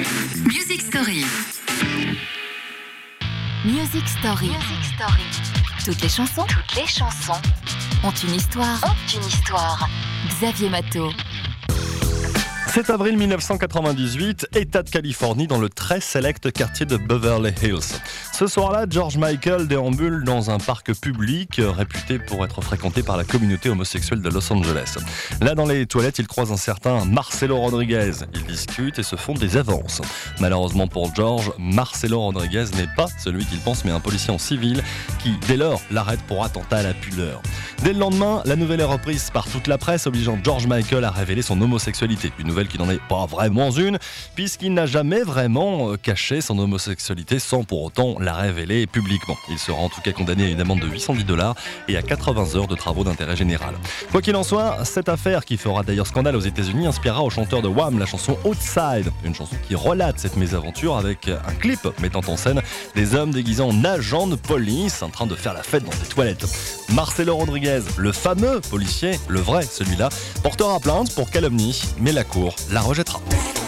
Music Story. Music Story. Toutes les chansons ont une histoire. Xavier Matteau. C'est avril 1998, État de Californie, dans le très select quartier de Beverly Hills. Ce soir-là, George Michael déambule dans un parc public réputé pour être fréquenté par la communauté homosexuelle de Los Angeles. Là, dans les toilettes, il croise un certain Marcelo Rodriguez. Ils discutent et se font des avances. Malheureusement pour George, Marcelo Rodriguez n'est pas celui qu'il pense, mais un policier en civil qui, dès lors, l'arrête pour attentat à la pudeur. Dès le lendemain, la nouvelle est reprise par toute la presse, obligeant George Michael à révéler son homosexualité. Une nouvelle qui n'en est pas vraiment une, puisqu'il n'a jamais vraiment caché son homosexualité sans pour autant la révéler publiquement. Il sera en tout cas condamné à une amende de $810 et à 80 heures de travaux d'intérêt général. Quoi qu'il en soit, cette affaire, qui fera d'ailleurs scandale aux États-Unis, inspirera au chanteur de Wham la chanson Outside, une chanson qui relate cette mésaventure avec un clip mettant en scène des hommes déguisés en agents de police en train de faire la fête dans des toilettes. Marcelo Rodriguez, le fameux policier, le vrai celui-là, portera plainte pour calomnie, mais la cour la rejettera.